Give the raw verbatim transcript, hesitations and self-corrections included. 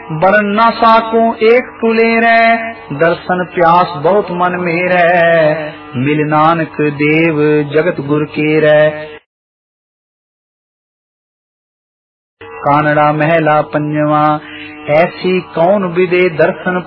बरन न साको एक तुले रे, दर्शन प्यास बहुत मन मेरे, मिल नानक देव जगत गुर के रे। कानड़ा महला पंजवा, ऐसी कौन विदे दर्शन